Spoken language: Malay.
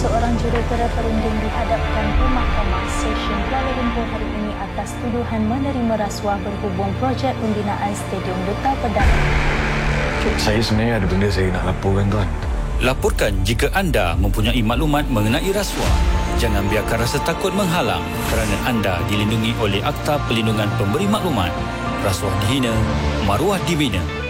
seorang jurutera perunding dihadapkan ke Mahkamah Session Kuala Lumpur hari ini atas tuduhan menerima rasuah berhubung projek pembinaan Stadium Duta Perdana. Saya sebenarnya ada benda saya nak laporkan, tuan. Laporkan jika anda mempunyai maklumat mengenai rasuah. Jangan biarkan rasa takut menghalang kerana anda dilindungi oleh Akta Perlindungan Pemberi Maklumat. Rasuah dihina, maruah dibina.